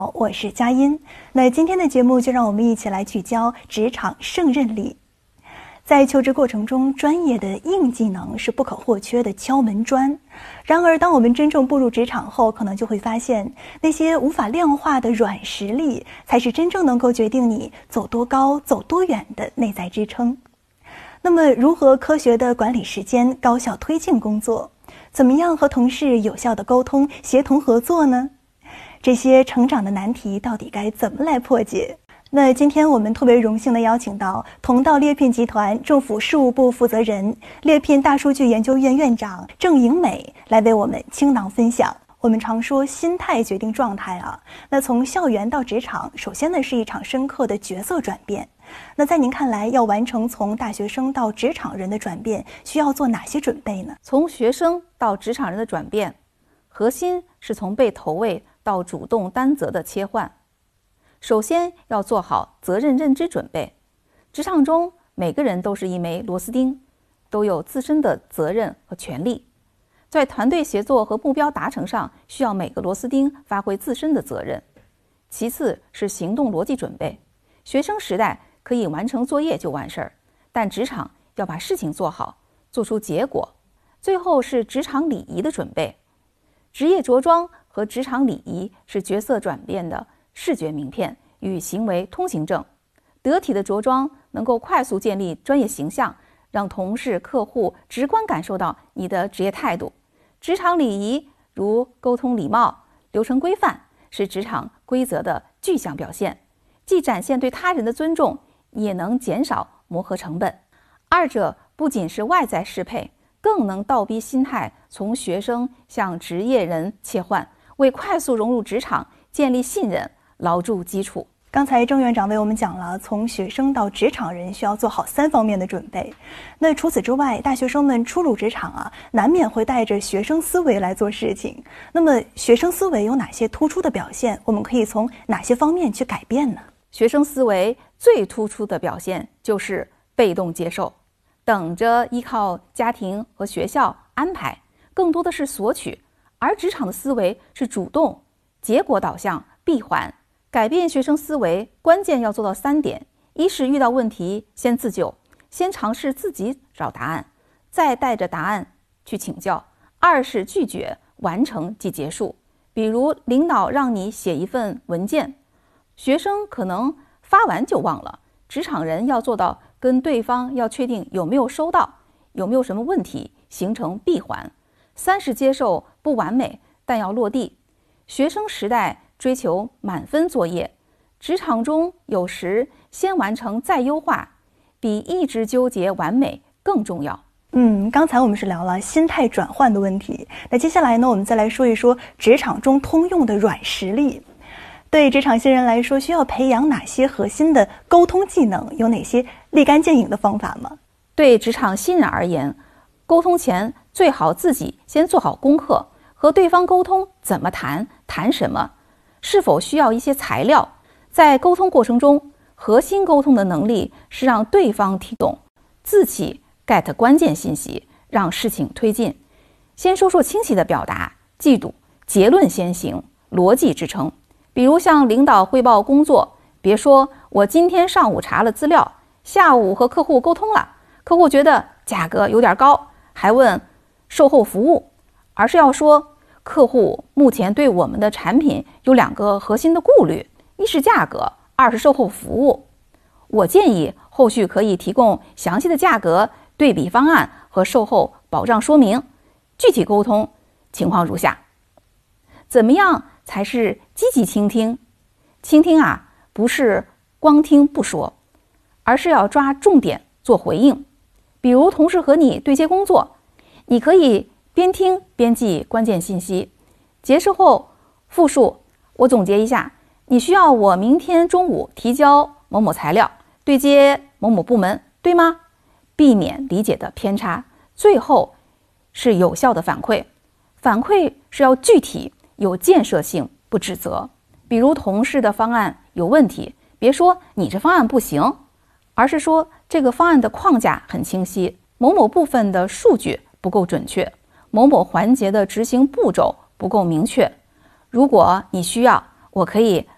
我是佳音。那今天的节目就让我们一起来聚焦职场胜任力。在求职过程中，专业的硬技能是不可或缺的敲门砖。然而，当我们真正步入职场后，可能就会发现，那些无法量化的软实力，才是真正能够决定你走多高、走多远的内在支撑。那么，如何科学地管理时间、高效推进工作？怎么样和同事有效地沟通、协同合作呢？这些成长的难题到底该怎么来破解？那今天我们特别荣幸地邀请到同道猎聘集团政府事务部负责人、猎聘大数据研究院院长郑颖美来为我们倾囊分享。我们常说心态决定状态啊，那从校园到职场，首先呢是一场深刻的角色转变。那在您看来，要完成从大学生到职场人的转变，需要做哪些准备呢？ 从学生到职场人的转变，核心是从被投喂到主动担责的切换。首先要做好责任认知准备。职场中每个人都是一枚螺丝钉，都有自身的责任和权利。在团队协作和目标达成上，需要每个螺丝钉发挥自身的责任。其次是行动逻辑准备。学生时代可以完成作业就完事儿，但职场要把事情做好，做出结果。最后是职场礼仪的准备。职业着装和职场礼仪是角色转变的视觉名片与行为通行证。得体的着装能够快速建立专业形象，让同事、客户直观感受到你的职业态度。职场礼仪如沟通礼貌、流程规范，是职场规则的具象表现，既展现对他人的尊重，也能减少磨合成本。二者不仅是外在适配，更能倒逼心态从学生向职业人切换，为快速融入职场建立信任牢筑基础。 刚才郑院长为我们讲了，从学生到职场人需要做好3方面的准备。那除此之外，大学生们初入职场啊，难免会带着学生思维来做事情。那么学生思维有哪些突出的表现？我们可以从哪些方面去改变呢？ 学生思维最突出的表现就是被动接受，等着依靠家庭和学校安排，更多的是索取。而职场的思维是主动、结果导向、闭环。改变学生思维，关键要做到3点：一是遇到问题先自救，先尝试自己找答案，再带着答案去请教；二是拒绝，完成即结束。比如领导让你写一份文件，学生可能发完就忘了，职场人要做到跟对方要确定有没有收到，有没有什么问题，形成闭环。三是接受不完美，但要落地。学生时代追求满分作业，职场中有时先完成再优化，比一直纠结完美更重要。 刚才我们是聊了心态转换的问题，那接下来呢，我们再来说一说职场中通用的软实力。对职场新人来说，需要培养哪些核心的沟通技能？有哪些立竿见影的方法吗？ 对职场新人而言，沟通前最好自己先做好功课，和对方沟通怎么谈，谈什么，是否需要一些材料。在沟通过程中，核心沟通的能力是让对方听懂，自己 get 关键信息，让事情推进。先说说清晰的表达，记住结论先行，逻辑支撑。比如向领导汇报工作，别说我今天上午查了资料，下午和客户沟通了，客户觉得价格有点高，还问售后服务，而是要说客户目前对我们的产品有2个核心的顾虑，一是价格，二是售后服务。我建议后续可以提供详细的价格对比方案和售后保障说明。具体沟通情况如下：怎么样才是积极倾听？倾听啊，不是光听不说，而是要抓重点做回应。比如同事和你对接工作，你可以边听边记关键信息，结束后复述：我总结一下，你需要我明天中午提交某某材料，对接某某部门，对吗？避免理解的偏差。最后是有效的反馈，反馈是要具体有建设性，不指责。比如同事的方案有问题，别说你这方案不行，而是说这个方案的框架很清晰，某某部分的数据不够准确，某某环节的执行步骤不够明确。如果你需要，我可以